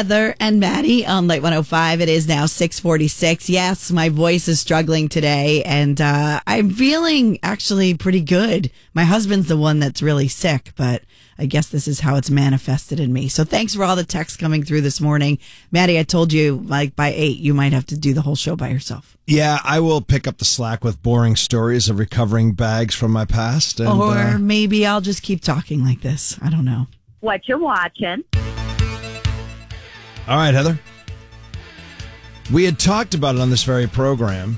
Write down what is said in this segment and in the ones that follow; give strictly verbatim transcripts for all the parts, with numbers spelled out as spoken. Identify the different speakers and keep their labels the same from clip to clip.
Speaker 1: Heather and Maddie on Light one oh five. It is now six forty-six. Yes, my voice is struggling today, and uh, I'm feeling actually pretty good. My husband's the one that's really sick, but I guess this is how it's manifested in me. So thanks for all the texts coming through this morning. Maddie, I told you, like, by eight, you might have to do the whole show by yourself.
Speaker 2: Yeah, I will pick up the slack with boring stories of recovering bags from my past. And,
Speaker 1: or
Speaker 2: uh,
Speaker 1: maybe I'll just keep talking like this. I don't know.
Speaker 3: What you watching?
Speaker 2: All right, Heather. We had talked about it on this very program.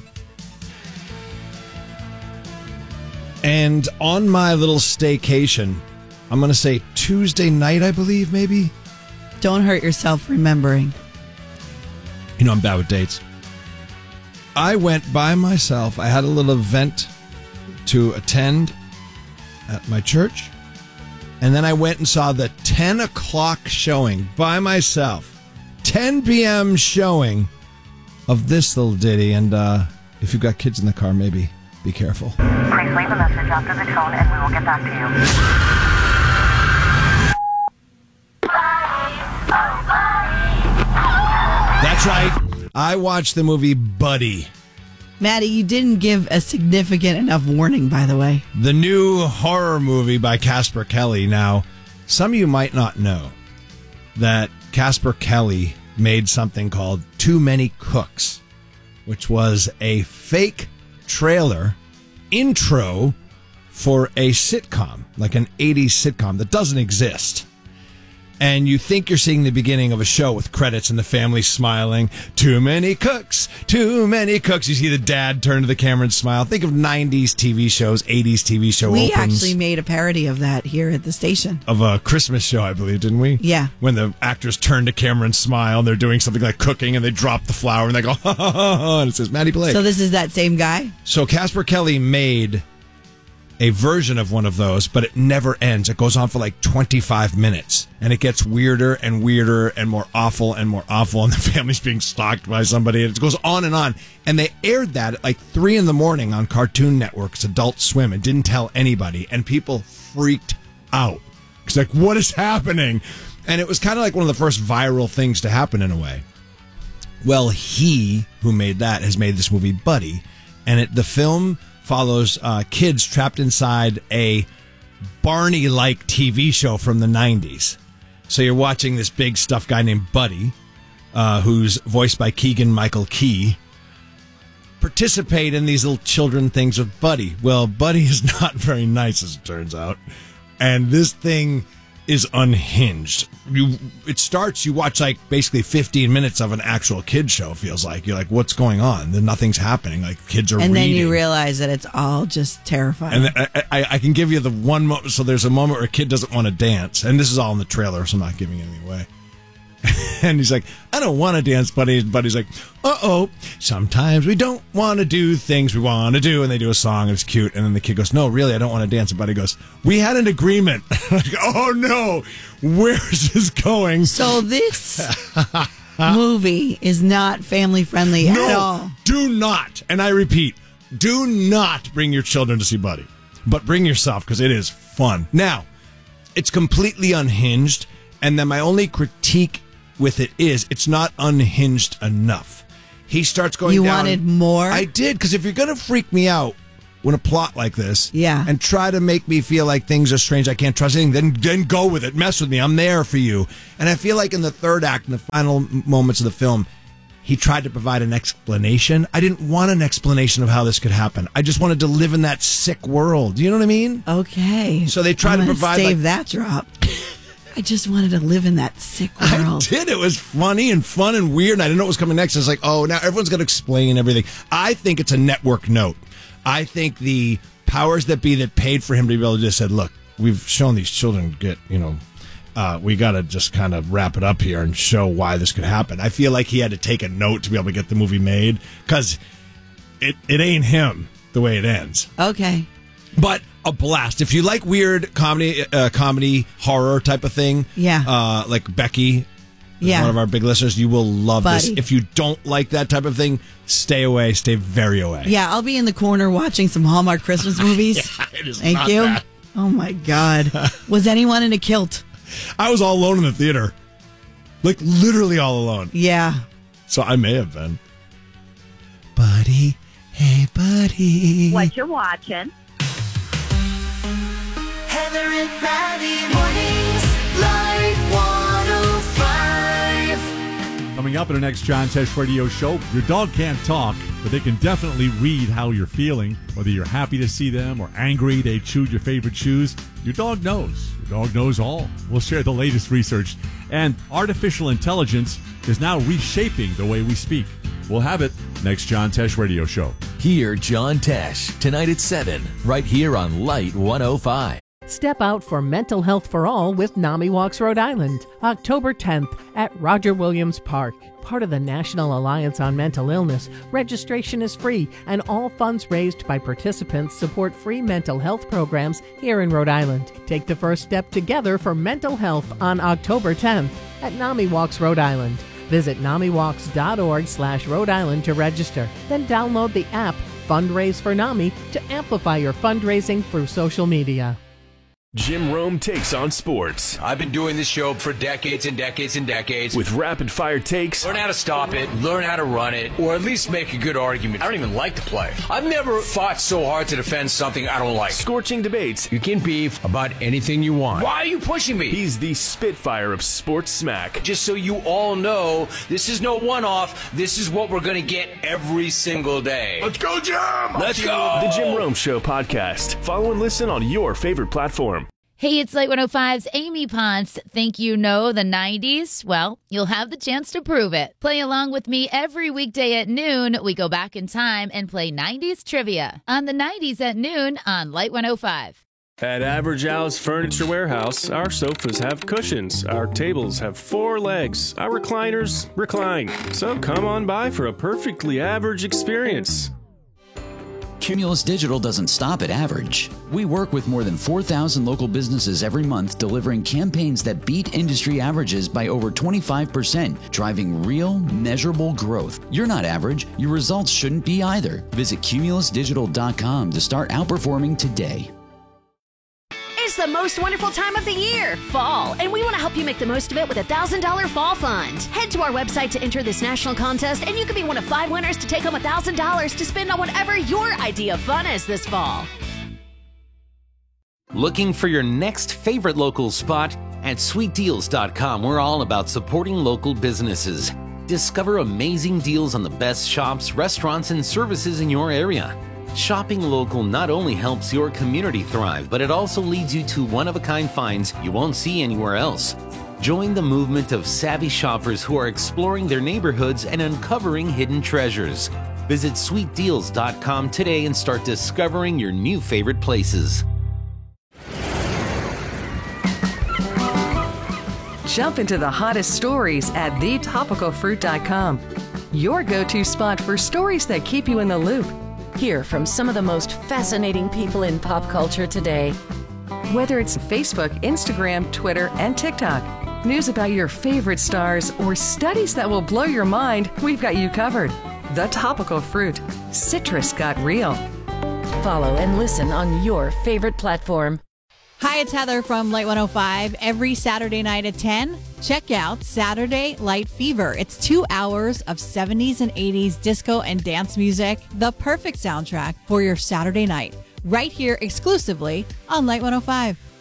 Speaker 2: And on my little staycation, I'm going to say Tuesday night, I believe, maybe.
Speaker 1: Don't hurt yourself remembering.
Speaker 2: You know, I'm bad with dates. I went by myself. I had a little event to attend at my church. And then I went and saw the ten o'clock showing by myself. ten p.m. showing of this little ditty. And uh, if you've got kids in the car, maybe be careful.
Speaker 4: Please leave a message after the tone and we will get back to you.
Speaker 2: That's right. I watched the movie Buddy.
Speaker 1: Maddie, you didn't give a significant enough warning, by the way.
Speaker 2: The new horror movie by Casper Kelly. Now, some of you might not know that Casper Kelly made something called Too Many Cooks, which was a fake trailer intro for a sitcom, like an eighties sitcom that doesn't exist. And you think you're seeing the beginning of a show with credits and the family smiling. Too many cooks, too many cooks. You see the dad turn to the camera and smile. Think of nineties T V shows, eighties T V show
Speaker 1: we
Speaker 2: opens.
Speaker 1: We actually made a parody of that here at the station.
Speaker 2: Of a Christmas show, I believe, didn't we?
Speaker 1: Yeah.
Speaker 2: When the actors turn to camera and smile, and they're doing something like cooking, and they drop the flour, and they go, ha, ha, ha, ha, and it says Maddie Blake.
Speaker 1: So this is that same guy?
Speaker 2: So Casper Kelly made a version of one of those, but it never ends. It goes on for like twenty-five minutes, and it gets weirder and weirder and more awful and more awful, and the family's being stalked by somebody, and it goes on and on. And they aired that at like three in the morning on Cartoon Network's Adult Swim and didn't tell anybody, and people freaked out. It's like, what is happening? And it was kind of like one of the first viral things to happen in a way. Well, he who made that has made this movie Buddy, and it, the film follows uh, kids trapped inside a Barney-like T V show from the nineties. So you're watching this big stuffed guy named Buddy, uh, who's voiced by Keegan-Michael Key, participate in these little children things with Buddy. Well, Buddy is not very nice, as it turns out. And this thing is unhinged. You, it starts, you watch like basically fifteen minutes of an actual kid show, it feels like. You're like, what's going on? Then nothing's happening. Like, kids are
Speaker 1: and
Speaker 2: reading.
Speaker 1: And then you realize that it's all just terrifying.
Speaker 2: And I, I, I can give you the one moment. So there's a moment where a kid doesn't want to dance. And this is all in the trailer, so I'm not giving anything away. And he's like, I don't want to dance, buddy. But he's like, uh-oh, sometimes we don't want to do things we want to do. And they do a song, and it's cute. And then the kid goes, no, really, I don't want to dance. And buddy goes, we had an agreement. Like, oh, no, where's this going?
Speaker 1: So this movie is not family-friendly
Speaker 2: no,
Speaker 1: at all.
Speaker 2: Do not, and I repeat, do not bring your children to see Buddy. But bring yourself, because it is fun. Now, it's completely unhinged. And then my only critique with it is it's not unhinged enough. He starts going
Speaker 1: you
Speaker 2: down.
Speaker 1: You wanted more?
Speaker 2: I did, because if you're going to freak me out with a plot like this,
Speaker 1: yeah,
Speaker 2: and try to make me feel like things are strange, I can't trust anything, then, then go with it. Mess with me. I'm there for you. And I feel like in the third act, in the final moments of the film, he tried to provide an explanation. I didn't want an explanation of how this could happen. I just wanted to live in that sick world. Do you know what I mean?
Speaker 1: Okay.
Speaker 2: So they tried
Speaker 1: I'm
Speaker 2: to provide...
Speaker 1: save
Speaker 2: like,
Speaker 1: that drop. I just wanted to live in that sick world.
Speaker 2: I did. It was funny and fun and weird, and I didn't know what was coming next. I was like, oh, now everyone's going to explain everything. I think it's a network note. I think the powers that be that paid for him to be able to just said, look, we've shown these children get, you know, uh, we got to just kind of wrap it up here and show why this could happen. I feel like he had to take a note to be able to get the movie made, because it, it ain't him the way it ends.
Speaker 1: Okay.
Speaker 2: But a blast. If you like weird comedy, uh, comedy, horror type of thing,
Speaker 1: yeah,
Speaker 2: uh, like Becky,
Speaker 1: yeah,
Speaker 2: one of our big listeners, you will love
Speaker 1: Buddy.
Speaker 2: this. If you don't like that type of thing, stay away. Stay very away.
Speaker 1: Yeah, I'll be in the corner watching some Hallmark Christmas movies.
Speaker 2: Yeah, it is
Speaker 1: Thank
Speaker 2: not
Speaker 1: you.
Speaker 2: bad.
Speaker 1: Oh my God, was anyone in a kilt?
Speaker 2: I was all alone in the theater. Like literally all alone.
Speaker 1: Yeah.
Speaker 2: So I may have been. Buddy, hey buddy.
Speaker 3: What you watching?
Speaker 5: Heather and Maddie mornings, Light one oh five.
Speaker 6: Coming up in the next John Tesh Radio show, your dog can't talk, but they can definitely read how you're feeling. Whether you're happy to see them or angry they chewed your favorite shoes, your dog knows. Your dog knows all. We'll share the latest research. And artificial intelligence is now reshaping the way we speak. We'll have it next John Tesh Radio show.
Speaker 7: Hear John Tesh tonight at seven, right here on Light one oh five.
Speaker 8: Step out for Mental Health for All with NAMI Walks Rhode Island, October tenth at Roger Williams Park. Part of the National Alliance on Mental Illness, registration is free, and all funds raised by participants support free mental health programs here in Rhode Island. Take the first step together for mental health on October tenth at NAMI Walks Rhode Island. Visit namiwalks.org slash Rhode Island to register. Then download the app Fundraise for NAMI to amplify your fundraising through social media.
Speaker 9: Jim Rome takes on sports.
Speaker 10: I've been doing this show for decades and decades and decades.
Speaker 9: With rapid-fire takes.
Speaker 10: Learn how to stop it, learn how to run it, or at least make a good argument. I don't even like to play. I've never fought so hard to defend something I don't like.
Speaker 9: Scorching debates.
Speaker 10: You can beef about anything you want. Why are you pushing me?
Speaker 9: He's the Spitfire of sports smack.
Speaker 10: Just so you all know, this is no one-off. This is what we're going to get every single day.
Speaker 9: Let's go, Jim!
Speaker 10: Let's go!
Speaker 9: The Jim Rome Show podcast. Follow and listen on your favorite platform.
Speaker 11: Hey, it's Light one oh five's Amy Ponce. Think you know the nineties? Well, you'll have the chance to prove it. Play along with me every weekday at noon. We go back in time and play nineties trivia on the nineties at noon on Light one oh five.
Speaker 9: At Average Al's Furniture Warehouse, our sofas have cushions, our tables have four legs, our recliners recline. So come on by for a perfectly average experience.
Speaker 12: Cumulus Digital doesn't stop at average. We work with more than four thousand local businesses every month, delivering campaigns that beat industry averages by over twenty-five percent, driving real, measurable growth. You're not average. Your results shouldn't be either. Visit cumulus digital dot com to start outperforming today.
Speaker 13: It's the most wonderful time of the year, fall, and we want to help you make the most of it with a one thousand dollars Fall Fund. Head to our website to enter this national contest, and you could be one of five winners to take home one thousand dollars to spend on whatever your idea of fun is this fall.
Speaker 14: Looking for your next favorite local spot? At sweet deals dot com, we're all about supporting local businesses. Discover amazing deals on the best shops, restaurants, and services in your area. Shopping local not only helps your community thrive, but it also leads you to one-of-a-kind finds you won't see anywhere else. Join the movement of savvy shoppers who are exploring their neighborhoods and uncovering hidden treasures. Visit sweet deals dot com today and start discovering your new favorite places.
Speaker 15: Jump into the hottest stories at the topical fruit dot com. Your go-to spot for stories that keep you in the loop.
Speaker 16: Hear from some of the most fascinating people in pop culture today.
Speaker 15: Whether it's Facebook, Instagram, Twitter, and TikTok, news about your favorite stars, or studies that will blow your mind, we've got you covered. The Topical Fruit. Citrus got real.
Speaker 16: Follow and listen on your favorite platform.
Speaker 1: Hi, it's Heather from Light one oh five. Every Saturday night at ten, check out Saturday Light Fever. It's two hours of seventies and eighties disco and dance music, the perfect soundtrack for your Saturday night, right here exclusively on Light one oh five.